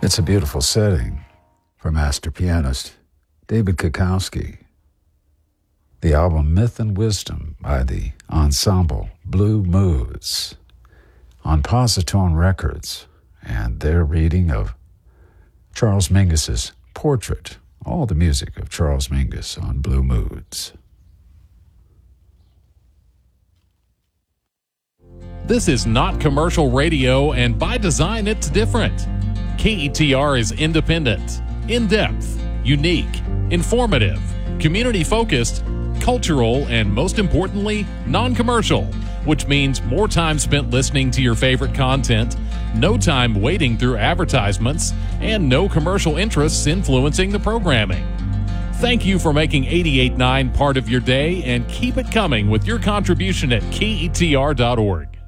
It's a beautiful setting for master pianist David Kukowski. The album Myth and Wisdom by the ensemble Blue Moods on Positone Records, and their reading of Charles Mingus's Portrait, all the music of Charles Mingus on Blue Moods. This is not commercial radio, and by design, it's different. KETR is independent, in-depth, unique, informative, community-focused, cultural, and most importantly, non-commercial, which means more time spent listening to your favorite content, no time wading through advertisements, and no commercial interests influencing the programming. Thank you for making 88.9 part of your day, and keep it coming with your contribution at KETR.org.